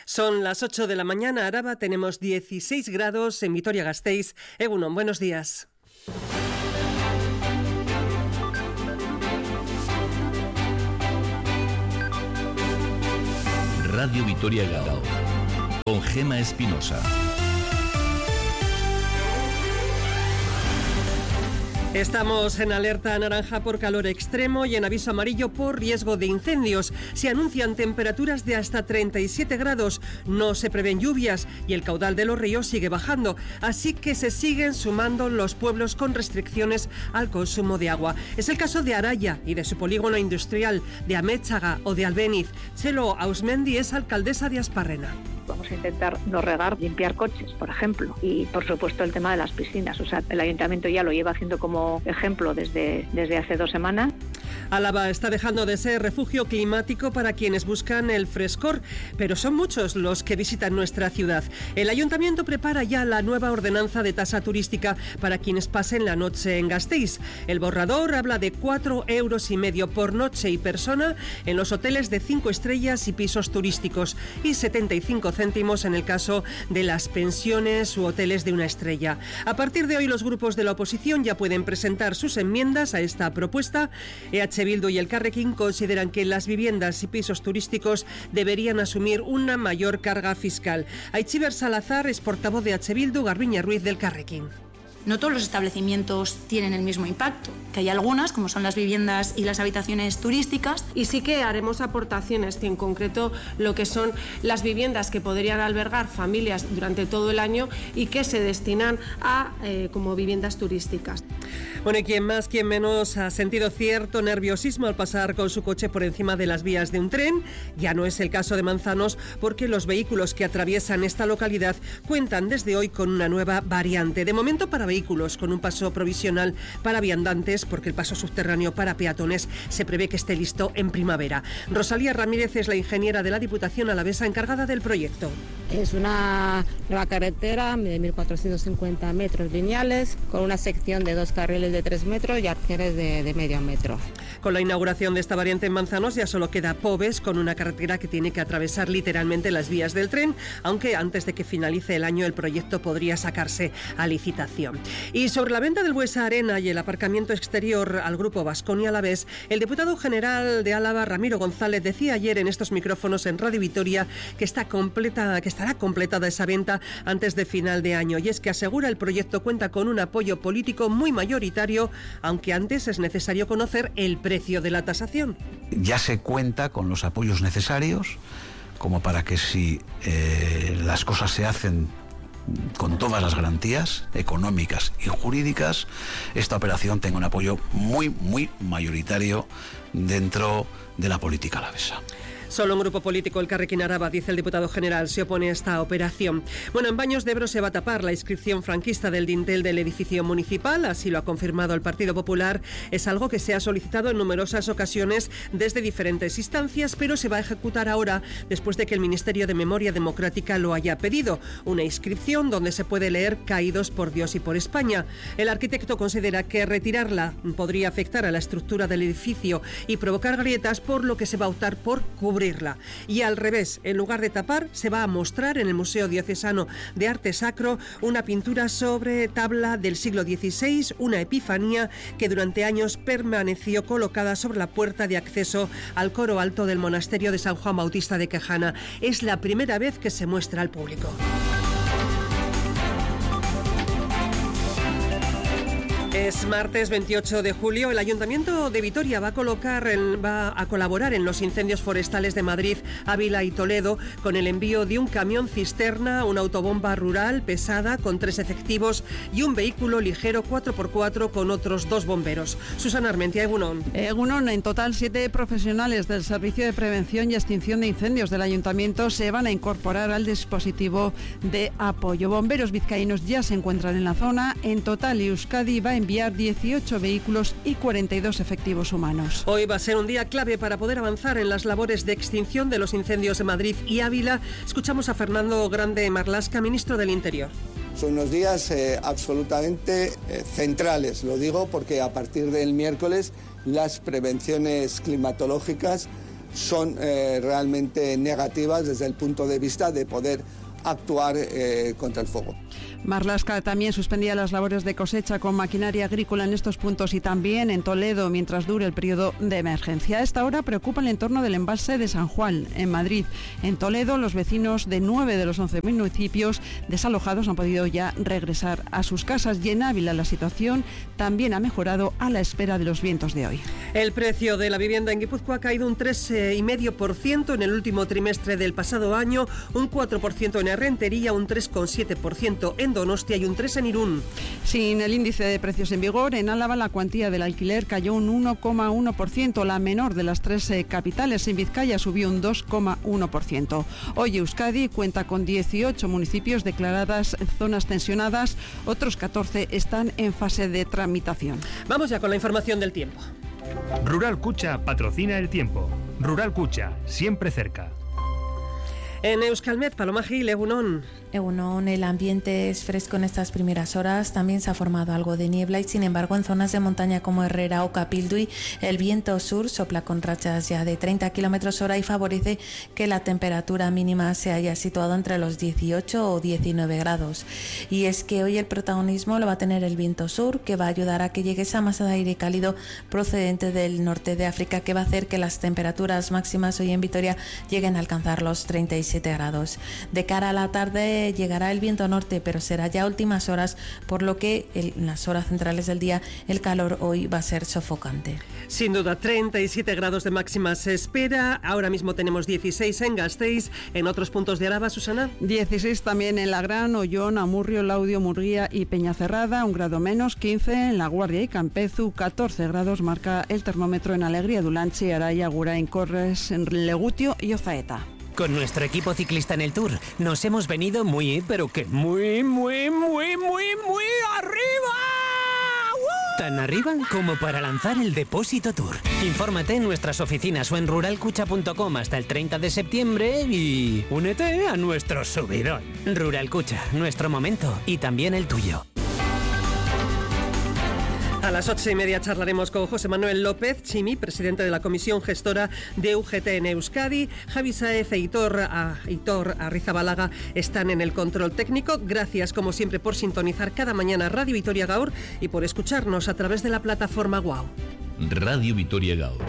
Son las 8 de la mañana, Araba, tenemos 16 grados en Vitoria-Gasteiz. Egunon, buenos días. Radio Vitoria-Gasteiz, con Gema Espinosa. Estamos en alerta naranja por calor extremo y en aviso amarillo por riesgo de incendios. Se anuncian temperaturas de hasta 37 grados, no se prevén lluvias y el caudal de los ríos sigue bajando. Así que se siguen sumando los pueblos con restricciones al consumo de agua. Es el caso de Araya y de su polígono industrial, de Amétzaga o de Albéniz. Chelo Ausmendi es alcaldesa de Asparrena. Vamos a intentar no regar, limpiar coches, por ejemplo. Y, por supuesto, el tema de las piscinas. O sea, el ayuntamiento ya lo lleva haciendo como ejemplo desde hace 2 semanas. Álava está dejando de ser refugio climático para quienes buscan el frescor, pero son muchos los que visitan nuestra ciudad. El ayuntamiento prepara ya la nueva ordenanza de tasa turística para quienes pasen la noche en Gasteiz. El borrador habla de 4,5 € por noche y persona en los hoteles de 5 estrellas y pisos turísticos y 75 céntimos en el caso de las pensiones u hoteles de 1 estrella. A partir de hoy los grupos de la oposición ya pueden presentar sus enmiendas a esta propuesta. EH Bildu y Elkarrekin consideran que las viviendas y pisos turísticos deberían asumir una mayor carga fiscal. Aitziber Salazar es portavoz de EH Bildu, Garbiñe Ruiz del Elkarrekin. No todos los establecimientos tienen el mismo impacto, que hay algunas, como son las viviendas y las habitaciones turísticas. Y sí que haremos aportaciones, que en concreto lo que son las viviendas que podrían albergar familias durante todo el año y que se destinan a como viviendas turísticas. Bueno, y quien más, quien menos ha sentido cierto nerviosismo al pasar con su coche por encima de las vías de un tren. Ya no es el caso de Manzanos, porque los vehículos que atraviesan esta localidad cuentan desde hoy con una nueva variante. De momento para vehículos con un paso provisional para viandantes, porque el paso subterráneo para peatones se prevé que esté listo en primavera. Rosalía Ramírez es la ingeniera de la Diputación alavesa encargada del proyecto. Es una nueva carretera de 1.450 metros lineales, con una sección de 2 carriles de 3 metros y arqueres de medio metro. Con la inauguración de esta variante en Manzanos ya solo queda Pobes, con una carretera que tiene que atravesar literalmente las vías del tren, aunque antes de que finalice el año el proyecto podría sacarse a licitación. Y sobre la venta del Buesa Arena y el aparcamiento exterior al grupo Baskonia Alavés, el diputado general de Álava, Ramiro González, decía ayer en estos micrófonos en Radio Vitoria que estará completada esa venta antes de final de año, y es que asegura el proyecto cuenta con un apoyo político muy mayoritario, aunque antes es necesario conocer el precio de la tasación. Ya se cuenta con los apoyos necesarios como para que si las cosas se hacen con todas las garantías económicas y jurídicas, esta operación tenga un apoyo muy, muy mayoritario dentro de la política alavesa. Solo un grupo político, el Elkarrekin Araba, dice el diputado general, se opone a esta operación. Bueno, en Baños de Ebro se va a tapar la inscripción franquista del dintel del edificio municipal, así lo ha confirmado el Partido Popular. Es algo que se ha solicitado en numerosas ocasiones desde diferentes instancias, pero se va a ejecutar ahora después de que el Ministerio de Memoria Democrática lo haya pedido. Una inscripción donde se puede leer "Caídos por Dios y por España". El arquitecto considera que retirarla podría afectar a la estructura del edificio y provocar grietas, por lo que se va a optar por cubrirla. Y al revés, en lugar de tapar, se va a mostrar en el Museo Diocesano de Arte Sacro una pintura sobre tabla del siglo XVI, una Epifanía que durante años permaneció colocada sobre la puerta de acceso al coro alto del monasterio de San Juan Bautista de Quejana. Es la primera vez que se muestra al público. Es martes 28 de julio. El Ayuntamiento de Vitoria va a colaborar en los incendios forestales de Madrid, Ávila y Toledo con el envío de un camión cisterna, una autobomba rural pesada con 3 efectivos y un vehículo ligero 4x4 con otros 2 bomberos. Susana Armentia, egunon. Egunon, en total 7 profesionales del Servicio de Prevención y Extinción de Incendios del Ayuntamiento se van a incorporar al dispositivo de apoyo. Bomberos vizcaínos ya se encuentran en la zona. En total, Euskadi va a enviar 18 vehículos y 42 efectivos humanos. Hoy va a ser un día clave para poder avanzar en las labores de extinción de los incendios de Madrid y Ávila. Escuchamos a Fernando Grande Marlaska, ministro del Interior. Son unos días absolutamente centrales, lo digo porque a partir del miércoles las prevenciones climatológicas son realmente negativas desde el punto de vista de poder actuar contra el fuego. Marlaska también suspendía las labores de cosecha con maquinaria agrícola en estos puntos y también en Toledo mientras dure el periodo de emergencia. A esta hora preocupa el entorno del embalse de San Juan, en Madrid. En Toledo, los vecinos de 9 de los 11 municipios desalojados han podido ya regresar a sus casas y en Ávila la situación también ha mejorado a la espera de los vientos de hoy. El precio de la vivienda en Guipúzcoa ha caído un 3,5% en el último trimestre del pasado año, un 4% en Errentería, un 3,7% en Donostia y un 3% en Irún. Sin el índice de precios en vigor, en Álava la cuantía del alquiler cayó un 1,1%, la menor de las tres capitales. En Vizcaya subió un 2,1%. Hoy Euskadi cuenta con 18 municipios declaradas zonas tensionadas, otros 14 están en fase de tramitación. Vamos ya con la información del tiempo. Rural Cucha patrocina el tiempo. Rural Cucha, siempre cerca. En Euskalmet, Paloma Gil, Egunon. Egunon, el ambiente es fresco en estas primeras horas, también se ha formado algo de niebla y sin embargo en zonas de montaña como Herrera o Capilduy el viento sur sopla con rachas ya de 30 km/h y favorece que la temperatura mínima se haya situado entre los 18 o 19 grados. Y es que hoy el protagonismo lo va a tener el viento sur, que va a ayudar a que llegue esa masa de aire cálido procedente del norte de África, que va a hacer que las temperaturas máximas hoy en Vitoria lleguen a alcanzar los 37 grados. De cara a la tarde llegará el viento norte, pero será ya a últimas horas, por lo que en las horas centrales del día el calor hoy va a ser sofocante. Sin duda, 37 grados de máxima se espera. Ahora mismo tenemos 16 en Gasteiz. En otros puntos de Araba, Susana. 16 también en Lagrán, Ollón, Amurrio, Laudio, Murguía y Peñacerrada. 1 grado menos, 15 en La Guardia y Campezu. 14 grados marca el termómetro en Alegría, Dulanche, Araya, Gurain, Corres, en Legutio y Ozaeta. Con nuestro equipo ciclista en el Tour nos hemos venido muy, pero que muy arriba. Tan arriba como para lanzar el Depósito Tour. Infórmate en nuestras oficinas o en ruralcucha.com hasta el 30 de septiembre y únete a nuestro subidón. Rural Cucha, nuestro momento y también el tuyo. A las 8:30 charlaremos con José Manuel López Chimi, presidente de la Comisión Gestora de UGT en Euskadi. Javi Sáez e Hitor Arrizabalaga están en el control técnico. Gracias, como siempre, por sintonizar cada mañana Radio Vitoria Gaur y por escucharnos a través de la plataforma WOW. Radio Vitoria Gaur.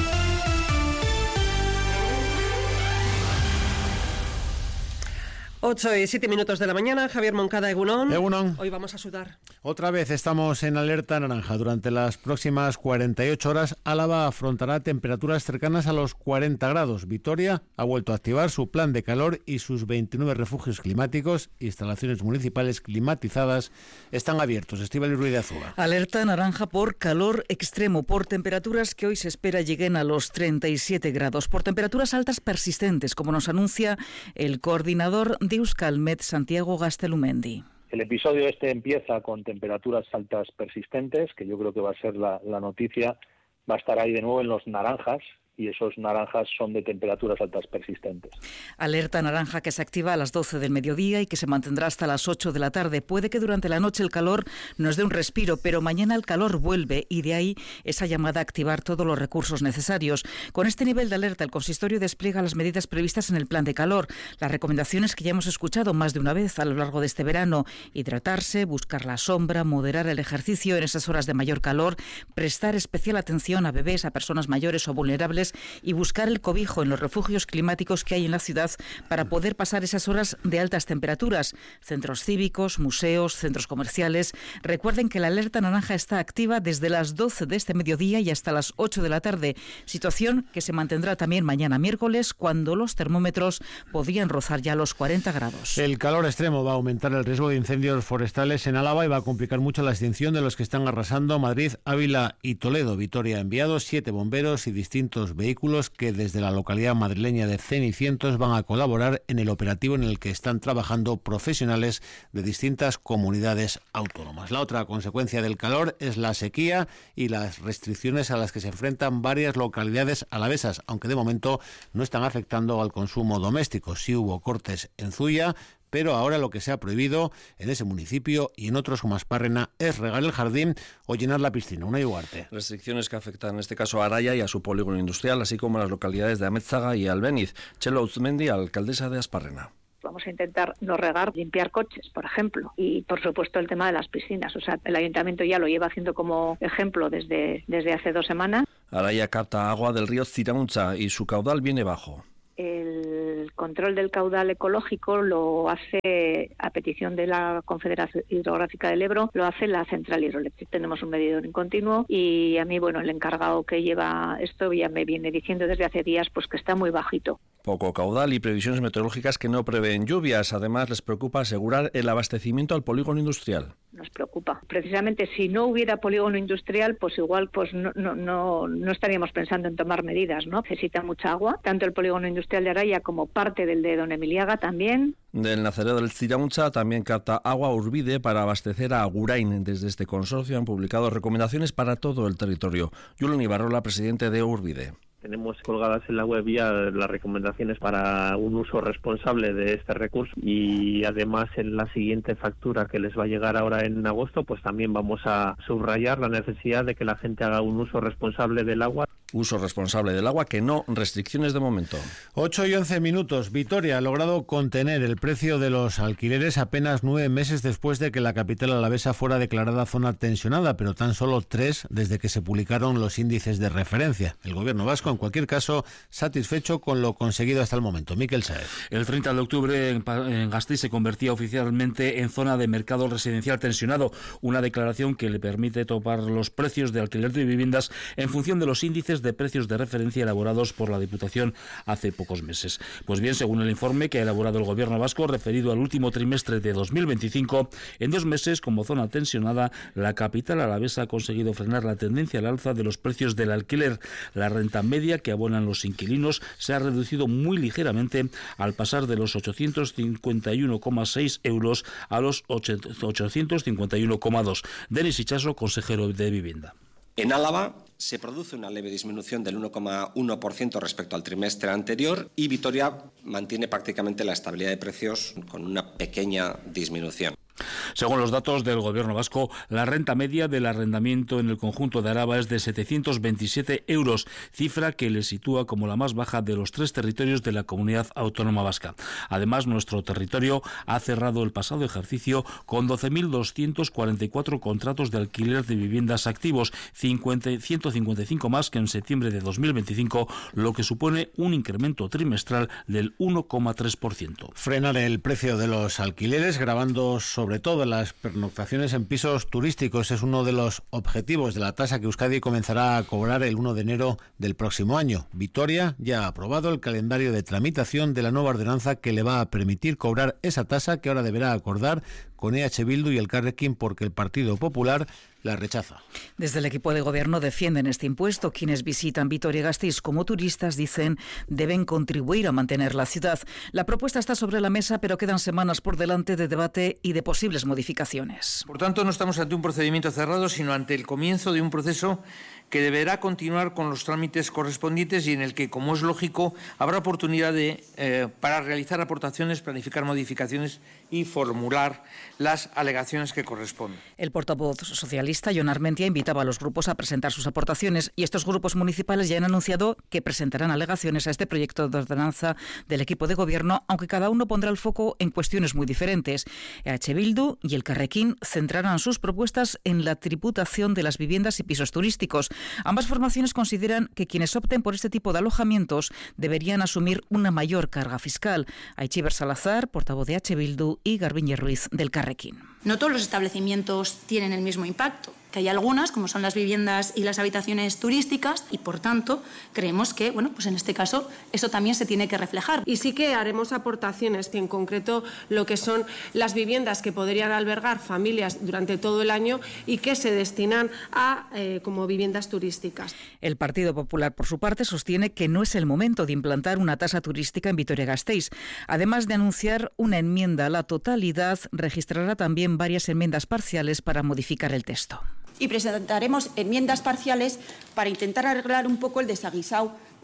8:07 de la mañana, Javier Moncada, Egunon. Egunon. Hoy vamos a sudar. Otra vez estamos en alerta naranja. Durante las próximas 48 horas, Álava afrontará temperaturas cercanas a los 40 grados. Vitoria ha vuelto a activar su plan de calor y sus 29 refugios climáticos, instalaciones municipales climatizadas, están abiertos. Estíbaliz Ruiz de Azúa. Alerta naranja por calor extremo, por temperaturas que hoy se espera lleguen a los 37 grados, por temperaturas altas persistentes, como nos anuncia el coordinador de Euskalmet, Santiago Gaztelumendi. El episodio empieza con temperaturas altas persistentes, que yo creo que va a ser la noticia. Va a estar ahí de nuevo en los naranjas, y esos naranjas son de temperaturas altas persistentes. Alerta naranja que se activa a las 12 del mediodía y que se mantendrá hasta las 8 de la tarde. Puede que durante la noche el calor nos dé un respiro, pero mañana el calor vuelve y de ahí esa llamada a activar todos los recursos necesarios. Con este nivel de alerta, el consistorio despliega las medidas previstas en el plan de calor, las recomendaciones que ya hemos escuchado más de una vez a lo largo de este verano: hidratarse, buscar la sombra, moderar el ejercicio en esas horas de mayor calor, prestar especial atención a bebés, a personas mayores o vulnerables y buscar el cobijo en los refugios climáticos que hay en la ciudad para poder pasar esas horas de altas temperaturas. Centros cívicos, museos, centros comerciales. Recuerden que la alerta naranja está activa desde las 12 de este mediodía y hasta las 8 de la tarde, situación que se mantendrá también mañana miércoles, cuando los termómetros podrían rozar ya los 40 grados. El calor extremo va a aumentar el riesgo de incendios forestales en Álava y va a complicar mucho la extinción de los que están arrasando Madrid, Ávila y Toledo. Vitoria ha enviado 7 bomberos y distintos vehículos que desde la localidad madrileña de Cenicientos van a colaborar en el operativo en el que están trabajando profesionales de distintas comunidades autónomas. La otra consecuencia del calor es la sequía y las restricciones a las que se enfrentan varias localidades alavesas, aunque de momento no están afectando al consumo doméstico. Sí hubo cortes en Zuya, pero ahora lo que se ha prohibido en ese municipio y en otros como Asparrena es regar el jardín o llenar la piscina. Una Ugarte. Restricciones que afectan en este caso a Araya y a su polígono industrial, así como a las localidades de Amézaga y Albéniz. Chelo Uzmendi, alcaldesa de Asparrena. Vamos a intentar no regar, limpiar coches, por ejemplo. Y, por supuesto, el tema de las piscinas. O sea, el ayuntamiento ya lo lleva haciendo como ejemplo desde hace 2 semanas. Araya capta agua del río Ziramuntza y su caudal viene bajo. El control del caudal ecológico lo hace, a petición de la Confederación Hidrográfica del Ebro, lo hace la central hidroeléctrica. Tenemos un medidor en continuo y a mí, el encargado que lleva esto ya me viene diciendo desde hace días pues que está muy bajito. Poco caudal y previsiones meteorológicas que no prevén lluvias. Además, les preocupa asegurar el abastecimiento al polígono industrial. Nos preocupa. Precisamente si no hubiera polígono industrial, pues igual no estaríamos pensando en tomar medidas, ¿no? Necesita mucha agua, tanto el polígono industrial de Araya como parte del de Don Emiliaga también. Del Nacero del Ziramuntza también capta agua Urbide para abastecer a Agurain. Desde este consorcio han publicado recomendaciones para todo el territorio. Julen Ibarrola, presidente de Urbide. Tenemos colgadas en la web ya las recomendaciones para un uso responsable de este recurso y además en la siguiente factura que les va a llegar ahora en agosto, pues también vamos a subrayar la necesidad de que la gente haga un uso responsable del agua. Uso responsable del agua, que no restricciones de momento. 8:11. Vitoria ha logrado contener el precio de los alquileres apenas 9 meses después de que la capital alavesa fuera declarada zona tensionada, pero tan solo 3 desde que se publicaron los índices de referencia. El gobierno vasco, en cualquier caso, satisfecho con lo conseguido hasta el momento. Miquel Saez. El 30 de octubre en Gasteiz se convertía oficialmente en zona de mercado residencial tensionado, una declaración que le permite topar los precios de alquiler de viviendas en función de los índices de precios de referencia elaborados por la Diputación hace pocos meses. Pues bien, según el informe que ha elaborado el Gobierno vasco referido al último trimestre de 2025, en 2 meses como zona tensionada, la capital alavesa ha conseguido frenar la tendencia al alza de los precios del alquiler. La renta media que abonan los inquilinos se ha reducido muy ligeramente al pasar de los 851,6 euros a los 851,2. Denis Ichaso, consejero de Vivienda. En Álava se produce una leve disminución del 1,1% respecto al trimestre anterior y Vitoria mantiene prácticamente la estabilidad de precios con una pequeña disminución. Según los datos del Gobierno vasco, la renta media del arrendamiento en el conjunto de Araba es de 727 euros, cifra que le sitúa como la más baja de los 3 territorios de la Comunidad Autónoma Vasca. Además, nuestro territorio ha cerrado el pasado ejercicio con 12.244 contratos de alquiler de viviendas activos, 155 más que en septiembre de 2025, lo que supone un incremento trimestral del 1,3%. Frenar el precio de los alquileres, grabando sobre todo las pernoctaciones en pisos turísticos, es uno de los objetivos de la tasa que Euskadi comenzará a cobrar el 1 de enero del próximo año. Vitoria ya ha aprobado el calendario de tramitación de la nueva ordenanza que le va a permitir cobrar esa tasa, que ahora deberá acordar con EH Bildu y el Carrequín porque el Partido Popular la rechaza. Desde el equipo de gobierno defienden este impuesto. Quienes visitan Vitoria-Gasteiz como turistas dicen deben contribuir a mantener la ciudad. La propuesta está sobre la mesa, pero quedan semanas por delante de debate y de posibles modificaciones. Por tanto, no estamos ante un procedimiento cerrado, sino ante el comienzo de un proceso que deberá continuar con los trámites correspondientes y en el que, como es lógico, habrá oportunidad para realizar aportaciones, planificar modificaciones y formular las alegaciones que corresponden. El portavoz socialista, Jon Armentia, invitaba a los grupos a presentar sus aportaciones y estos grupos municipales ya han anunciado que presentarán alegaciones a este proyecto de ordenanza del equipo de gobierno, aunque cada uno pondrá el foco en cuestiones muy diferentes. EH Bildu y el Carrequín centrarán sus propuestas en la tributación de las viviendas y pisos turísticos. Ambas formaciones consideran que quienes opten por este tipo de alojamientos deberían asumir una mayor carga fiscal. Aichiber Salazar, portavoz de EH Bildu, y Garbiñe Ruiz, del Carrequín. No todos los establecimientos tienen el mismo impacto, que hay algunas, como son las viviendas y las habitaciones turísticas, y por tanto creemos que, pues en este caso, eso también se tiene que reflejar. Y sí que haremos aportaciones, en concreto lo que son las viviendas que podrían albergar familias durante todo el año y que se destinan a como viviendas turísticas. El Partido Popular, por su parte, sostiene que no es el momento de implantar una tasa turística en Vitoria-Gasteiz. Además de anunciar una enmienda a la totalidad, registrará también varias enmiendas parciales para modificar el texto. Y presentaremos enmiendas parciales para intentar arreglar un poco el desaguisado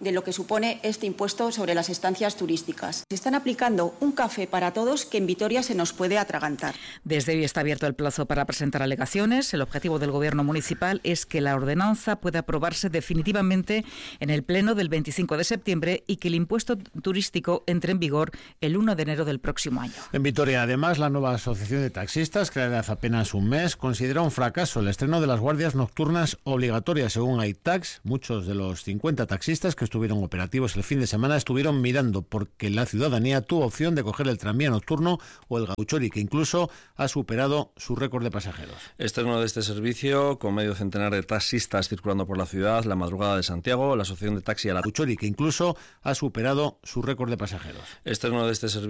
de lo que supone este impuesto sobre las estancias turísticas. Se están aplicando un café para todos que en Vitoria se nos puede atragantar. Desde hoy está abierto el plazo para presentar alegaciones. El objetivo del Gobierno municipal es que la ordenanza pueda aprobarse definitivamente en el pleno del 25 de septiembre y que el impuesto turístico entre en vigor el 1 de enero del próximo año. En Vitoria, además, la nueva Asociación de Taxistas, creada hace apenas un mes, considera un fracaso el estreno de las guardias nocturnas obligatorias. Según AITAX, muchos de los 50 taxistas que estuvieron operativos el fin de semana estuvieron mirando porque la ciudadanía tuvo opción de coger el tranvía nocturno o el gauchori, que incluso ha superado su récord de pasajeros. Estreno de este servicio con medio centenar de taxistas circulando por la ciudad la madrugada de Santiago, la Asociación de Taxi a la gauchori, que incluso ha superado su récord de pasajeros. Estreno de este servicio